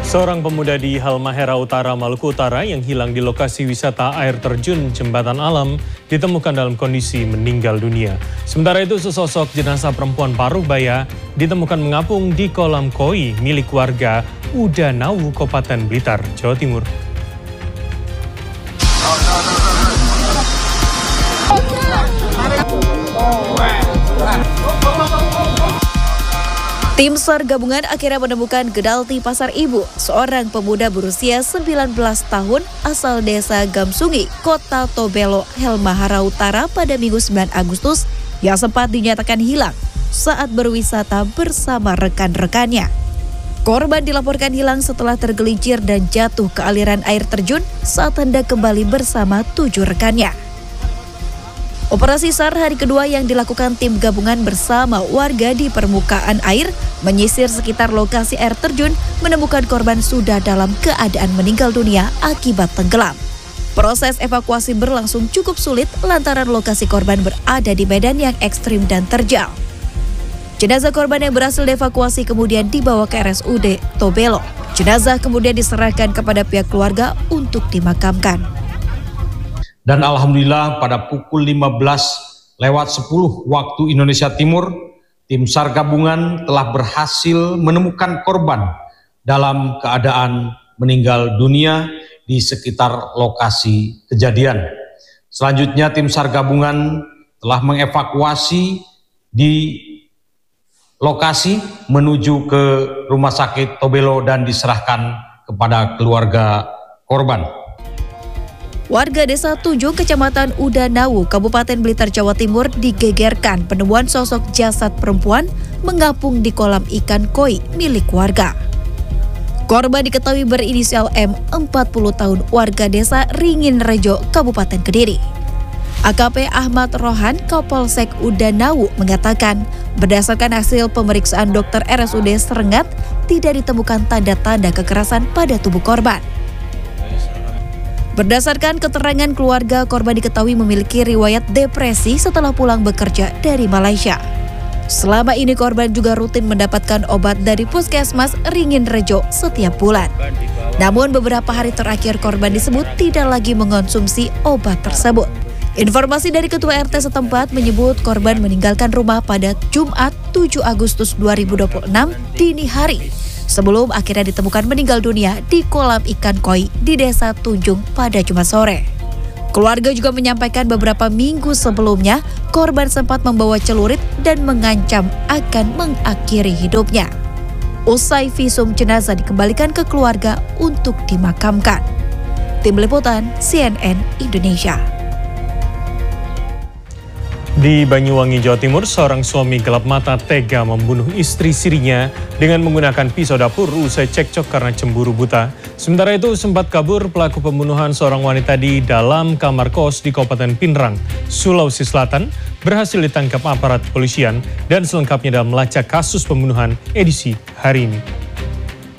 Seorang pemuda di Halmahera Utara, Maluku Utara yang hilang di lokasi wisata air terjun Jembatan Alam ditemukan dalam kondisi meninggal dunia. Sementara itu sesosok jenazah perempuan paruh baya ditemukan mengapung di kolam koi milik warga Udanau, Kabupaten Blitar, Jawa Timur. Tim SAR gabungan akhirnya menemukan Gedalti Pasar Ibu, seorang pemuda berusia 19 tahun asal desa Gamsungi, Kota Tobelo, Halmahera Utara pada Minggu 9 Agustus yang sempat dinyatakan hilang saat berwisata bersama rekan-rekannya. Korban dilaporkan hilang setelah tergelincir dan jatuh ke aliran air terjun saat hendak kembali bersama 7 rekannya. Operasi SAR hari kedua yang dilakukan tim gabungan bersama warga di permukaan air menyisir sekitar lokasi air terjun menemukan korban sudah dalam keadaan meninggal dunia akibat tenggelam. Proses evakuasi berlangsung cukup sulit lantaran lokasi korban berada di medan yang ekstrim dan terjal. Jenazah korban yang berhasil dievakuasi kemudian dibawa ke RSUD Tobelo. Jenazah kemudian diserahkan kepada pihak keluarga untuk dimakamkan. Dan alhamdulillah pada pukul 15:10 waktu Indonesia Timur, tim SAR gabungan telah berhasil menemukan korban dalam keadaan meninggal dunia di sekitar lokasi kejadian. Selanjutnya tim SAR gabungan telah mengevakuasi di lokasi menuju ke Rumah Sakit Tobelo dan diserahkan kepada keluarga korban. Warga Desa Tunjung, Kecamatan Udanau, Kabupaten Blitar, Jawa Timur digegerkan penemuan sosok jasad perempuan mengapung di kolam ikan koi milik warga. Korban diketahui berinisial M, 40 tahun, warga Desa Ringin Rejo, Kabupaten Kediri. AKP Ahmad Rohan, Kapolsek Udanau mengatakan, berdasarkan hasil pemeriksaan dokter RSUD Serengat, tidak ditemukan tanda-tanda kekerasan pada tubuh korban. Berdasarkan keterangan keluarga, korban diketahui memiliki riwayat depresi setelah pulang bekerja dari Malaysia. Selama ini korban juga rutin mendapatkan obat dari Puskesmas Ringin Rejo setiap bulan. Namun beberapa hari terakhir korban disebut tidak lagi mengonsumsi obat tersebut. Informasi dari Ketua RT setempat menyebut korban meninggalkan rumah pada Jumat 7 Agustus 2026 dini hari, sebelum akhirnya ditemukan meninggal dunia di kolam ikan koi di Desa Tunjung pada Jumat sore. Keluarga juga menyampaikan beberapa minggu sebelumnya korban sempat membawa celurit dan mengancam akan mengakhiri hidupnya. Usai visum jenazah dikembalikan ke keluarga untuk dimakamkan. Tim Liputan CNN Indonesia. Di Banyuwangi, Jawa Timur, seorang suami gelap mata tega membunuh istri sirinya dengan menggunakan pisau dapur usai cekcok karena cemburu buta. Sementara itu sempat kabur pelaku pembunuhan seorang wanita di dalam kamar kos di Kabupaten Pinrang, Sulawesi Selatan, berhasil ditangkap aparat kepolisian dan selengkapnya dalam melacak kasus pembunuhan edisi hari ini.